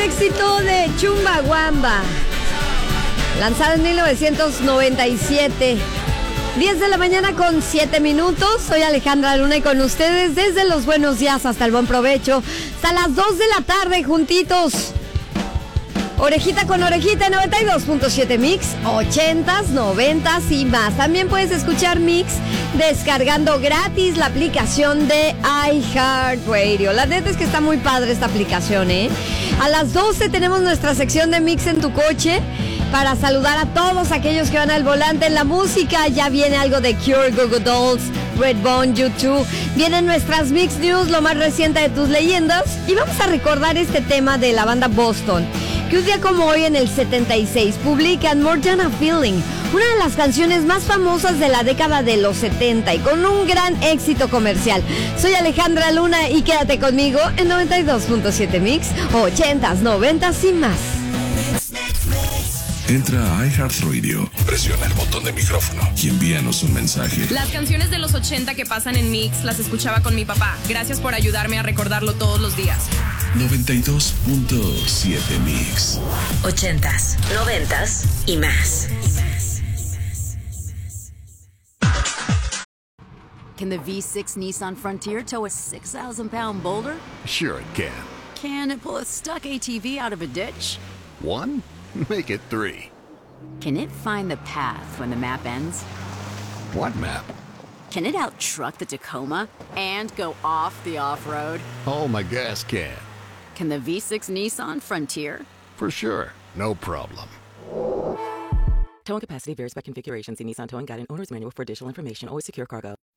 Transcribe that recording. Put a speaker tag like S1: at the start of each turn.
S1: éxito de Chumbawamba, lanzado en 1997. 10 de la mañana con 7 minutos. Soy Alejandra Luna y con ustedes desde los buenos días hasta el buen provecho. Hasta las 2 de la tarde juntitos. Orejita con orejita, 92.7 Mix, 80s, 90s y más. También puedes escuchar Mix descargando gratis la aplicación de iHeartRadio. La neta es que está muy padre esta aplicación, ¿eh? A las 12 tenemos nuestra sección de Mix en tu coche para saludar a todos aquellos que van al volante en la música. Ya viene algo de Cure, Goo Goo Dolls, Redbone, U2. Vienen nuestras Mix News, lo más reciente de tus leyendas. Y vamos a recordar este tema de la banda Boston, que un día como hoy en el 76 publican More Than a Feeling, una de las canciones más famosas de la década de los 70 y con un gran éxito comercial. Soy Alejandra Luna y quédate conmigo en 92.7 Mix, 80s, 90s y más.
S2: Entra a iHeartRadio, presiona el botón de micrófono y envíanos un mensaje.
S3: Las canciones de los 80 que pasan en Mix las escuchaba con mi papá. Gracias por ayudarme a recordarlo todos los días.
S2: 92.7 Mix.
S4: 80s, 90s y más.
S5: Can the V6 Nissan Frontier tow a 6,000-pound boulder?
S6: Sure it can.
S5: Can it pull a stuck ATV out of a ditch?
S6: One? Make it three.
S5: Can it find the path when the map ends?
S6: What map?
S5: Can it out-truck the Tacoma and go off the off-road?
S6: Oh, my gas can.
S5: Can the V6 Nissan Frontier?
S6: For sure. No problem.
S7: Towing capacity varies by configuration. See Nissan Towing Guide and Owner's Manual for additional information. Always secure cargo.